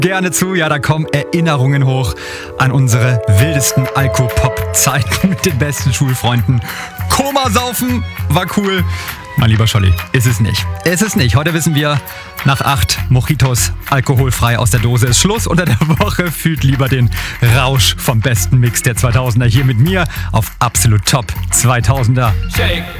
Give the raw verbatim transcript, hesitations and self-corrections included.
gerne zu. Ja, da kommen Erinnerungen hoch an unsere wildesten Alko-Pop-Zeiten mit den besten Schulfreunden. Komasaufen war cool. Mein lieber Scholli, ist es nicht. Ist es nicht. Heute wissen wir, nach acht Mojitos alkoholfrei aus der Dose ist Schluss. Unter der Woche fühlt lieber den Rausch vom besten Mix der zweitausender hier mit mir auf Absolut Top zweitausender. Shake.